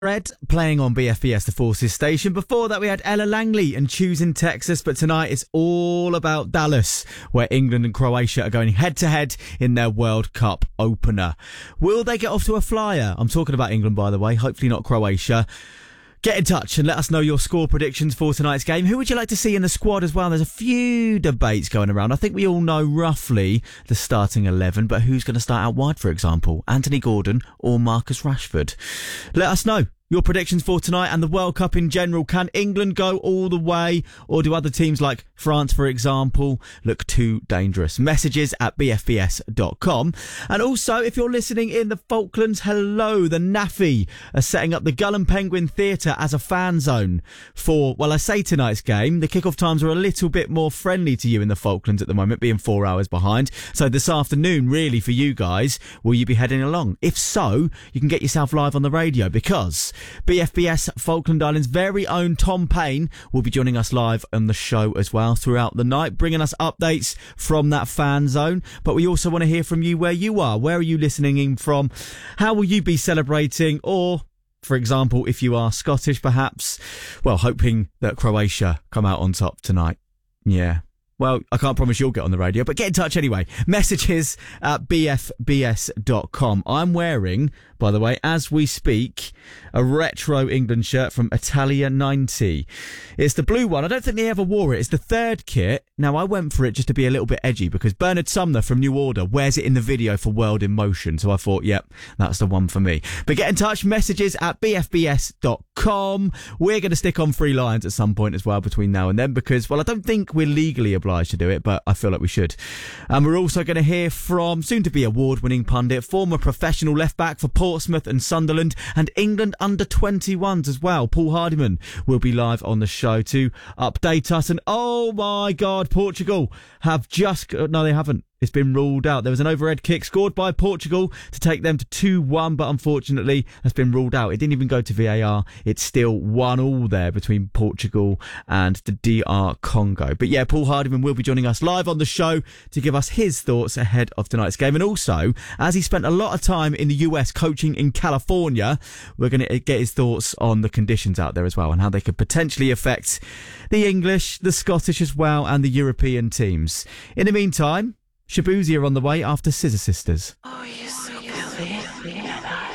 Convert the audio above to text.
Red playing on BFBS, the Forces station. Before that, we had Ella Langley and Choosing Texas. But tonight, it's all about Dallas, where England and Croatia are going head-to-head in their World Cup opener. Will they get off to a flyer? I'm talking about England, by the way. Hopefully not Croatia. Get in touch and let us know your score predictions for tonight's game. Who would you like to see in the squad as well? There's a few debates going around. I think we all know roughly the starting 11, but who's going to start out wide, for example? Anthony Gordon or Marcus Rashford? Let us know your predictions for tonight and the World Cup in general. Can England go all the way, or do other teams like France, for example, look too dangerous? Messages at bfbs.com. And also, if you're listening in the Falklands, hello, the NAFI are setting up the Gull and Penguin Theatre as a fan zone for, well, I say tonight's game. The kickoff times are a little bit more friendly to you in the Falklands at the moment, being 4 hours behind. So this afternoon, really, for you guys, will you be heading along? If so, you can get yourself live on the radio, because BFBS Falkland Islands' very own Tom Payne will be joining us live on the show as well throughout the night, bringing us updates from that fan zone. But we also want to hear from you where you are. Where are you listening in from? How will you be celebrating? Or, for example, if you are Scottish, perhaps, well, hoping that Croatia come out on top tonight. Yeah. Well, I can't promise you'll get on the radio, but get in touch anyway. Messages at bfbs.com. I'm wearing, by the way, as we speak, a retro England shirt from Italia 90. It's the blue one. I don't think they ever wore it. It's the third kit. Now, I went for it just to be a little bit edgy because Bernard Sumner from New Order wears it in the video for World in Motion. So I thought, yep, that's the one for me. But get in touch. Messages at bfbs.com. We're going to stick on free lines at some point as well between now and then because, well, I don't think we're legally obliged to do it, but I feel like we should. And we're also going to hear from soon-to-be award-winning pundit, former professional left-back for Portsmouth and Sunderland, and England under-21s as well. Paul Hardiman will be live on the show to update us. And oh my God, Portugal have just... No, they haven't. It's been ruled out. There was an overhead kick scored by Portugal to take them to 2-1, but unfortunately has been ruled out. It didn't even go to VAR. It's still 1-1 there between Portugal and the DR Congo. But yeah, Paul Hardiman will be joining us live on the show to give us his thoughts ahead of tonight's game. And also, as he spent a lot of time in the US coaching in California, we're going to get his thoughts on the conditions out there as well and how they could potentially affect the English, the Scottish as well, and the European teams. In the meantime, Shaboozey are on the way after Scissor Sisters. Oh, yes.